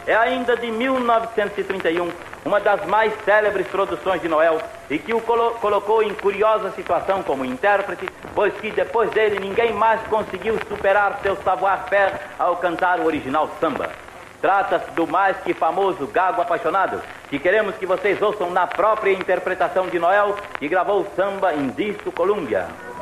é ainda de 1931, uma das mais célebres produções de Noel e que o colocou em curiosa situação como intérprete, pois que depois dele ninguém mais conseguiu superar seu savoir-faire ao cantar o original samba. Trata-se do mais que famoso Gago Apaixonado, que queremos que vocês ouçam na própria interpretação de Noel, que gravou o samba em disco Columbia.